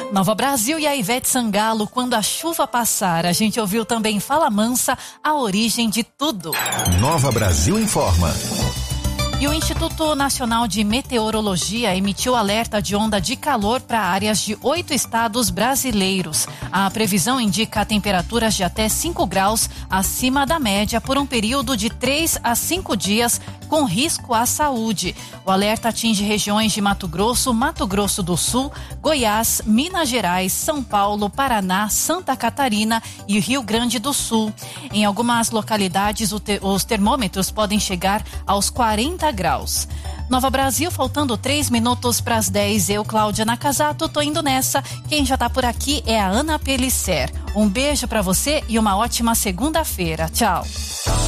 Nova Brasil e a Ivete Sangalo, quando a chuva passar. A gente ouviu também Fala Mansa, a origem de tudo. Nova Brasil informa. E o Instituto Nacional de Meteorologia emitiu alerta de onda de calor para áreas de 8 estados brasileiros. A previsão indica temperaturas de até 5 graus acima da média por um período de 3 a 5 dias, com risco à saúde. O alerta atinge regiões de Mato Grosso, Mato Grosso do Sul, Goiás, Minas Gerais, São Paulo, Paraná, Santa Catarina e Rio Grande do Sul. Em algumas localidades, os termômetros podem chegar aos 40 graus. Nova Brasil, faltando 3 minutos para as 10. Eu, Cláudia Nakazato, tô indo nessa. Quem já tá por aqui é a Ana Pellicer. Um beijo para você e uma ótima segunda-feira. Tchau.